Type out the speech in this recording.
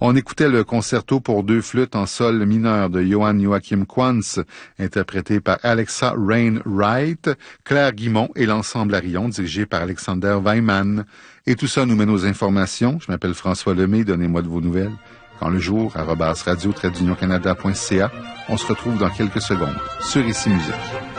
On écoutait le concerto pour 2 flûtes en sol mineur de Johann Joachim Quantz, interprété par Alexa Rain-Wright, Claire Guimont et l'ensemble Arion, dirigé par Alexander Weimann. Et tout ça nous mène aux informations. Je m'appelle François Lemay, donnez-moi de vos nouvelles. Quand le jour, @radio-canada.ca. On se retrouve dans quelques secondes sur Ici Musique.